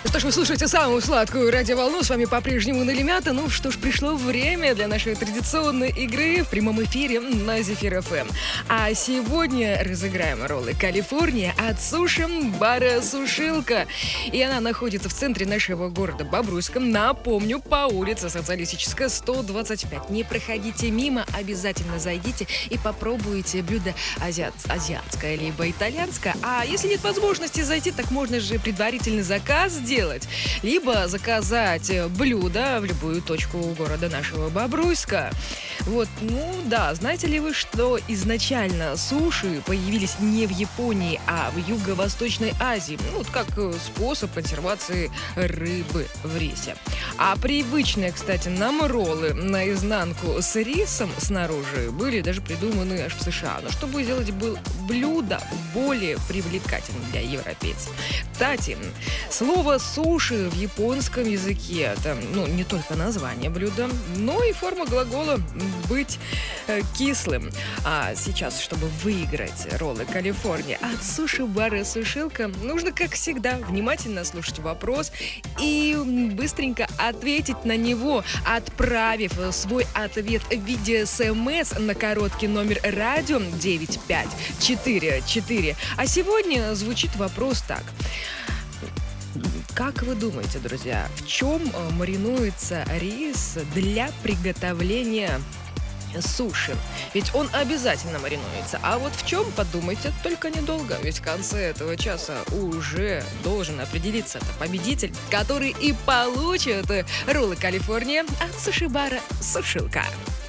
Что ж, вы слушаете самую сладкую радиоволну. С вами по-прежнему Налимята. Ну что ж, пришло время для нашей традиционной игры в прямом эфире на Зефир ФМ. А сегодня разыграем роллы Калифорния от суши-бара «Сушилка». И она находится в центре нашего города Бобруйска. Напомню, по улице Социалистическая, 125. Не проходите мимо, обязательно зайдите и попробуйте блюдо азиатское либо итальянское. А если нет возможности зайти, так можно же предварительный заказ сделать, либо заказать блюдо в любую точку города нашего Бобруйска. Вот, ну да, знаете ли вы, что изначально суши появились не в Японии, а в Юго-Восточной Азии, ну, вот как способ консервации рыбы в рисе. А привычные, кстати, нам роллы наизнанку с рисом снаружи были даже придуманы аж в США, но чтобы сделать блюдо более привлекательным для европейцев. Кстати, слово «суши» в японском языке — это, не только название блюда, но и форма глагола «быть кислым». А сейчас, чтобы выиграть роллы Калифорния от суши-бара «Сушилка», нужно, как всегда, внимательно слушать вопрос и быстренько ответить на него, отправив свой ответ в виде СМС на короткий номер радио 9544. А сегодня звучит вопрос так. Как вы думаете, друзья, в чем маринуется рис для приготовления суши? Ведь он обязательно маринуется. А вот в чем, подумайте, только недолго. Ведь в конце этого часа уже должен определиться победитель, который и получит роллы Калифорния от суши-бара «Сушилка».